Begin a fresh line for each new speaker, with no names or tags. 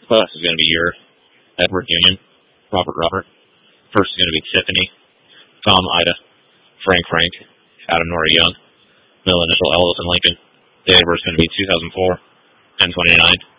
Class is going to be your Edward Union, Robert. First is going to be Tiffany, Tom Ida, Frank, Adam Nora Young, middle initial Ellison Lincoln. Date of birth is going to be 2004, 10/29.